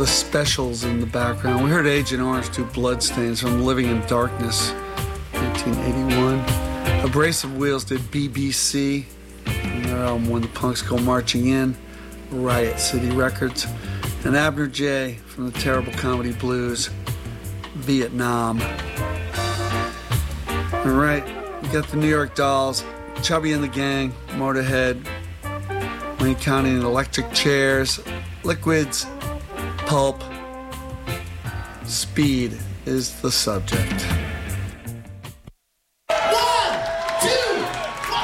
The Specials in the background. We heard Agent Orange do Bloodstains from Living in Darkness, 1981. Abrasive Wheels did BBC, and their album When the Punks Go Marching In, Riot City Records. And Abner J. from the Terrible Comedy Blues, Vietnam. All right, we got the New York Dolls, Chubby and the Gang, Motorhead, Wayne County and Electric Chairs, Liquids, Pulp. Speed is the subject.